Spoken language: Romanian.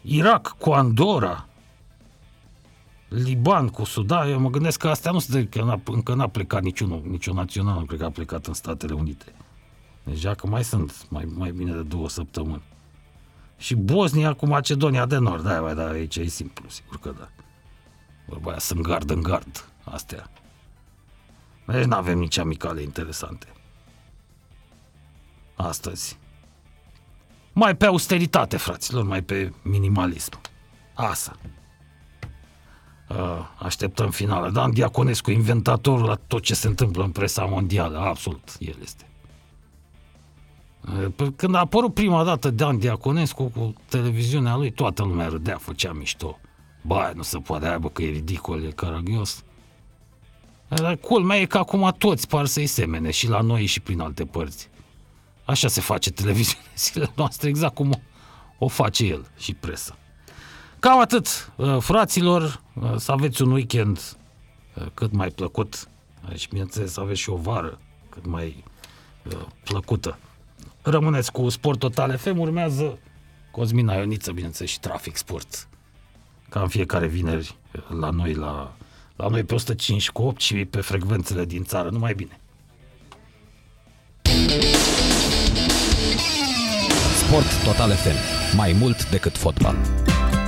Irak cu Andorra, Liban cu Sudan. Eu mă gândesc că astea nu sunt, că încă n-a plecat nicio națională, nu cred că a plecat în Statele Unite. Deci că mai sunt mai bine de 2 săptămâni. Și Bosnia cu Macedonia de Nord. Da, aici e simplu, sigur că da. Bă, aia sunt gard în gard, astea. Deci n-avem nici amicale interesante astăzi. Mai pe austeritate, fraților, mai pe minimalism. Asta. Așteptăm finala. Dan Diaconescu, inventatorul la tot ce se întâmplă în presa mondială. Absolut, el este. Când a apărut prima dată Dan Diaconescu cu televiziunea lui, toată lumea râdea, făcea mișto. Bă, nu se poate, aibă că e ridicol, e caragios. Dar culmea e că acum toți par să-i semene, și la noi și prin alte părți. Așa se face televiziunea zilele noastre, exact cum o face el și presa. Cam atât, fraților, să aveți un weekend cât mai plăcut și, bineînțeles, să aveți și o vară cât mai plăcută. Rămâneți cu Sport Total FM, urmează Cosmin Ioniță, bineînțeles, și Trafic Sport. Ca în fiecare vineri la noi pe 105,8 și pe frecvențele din țară. Numai bine! Sport Total FM. Mai mult decât fotbal.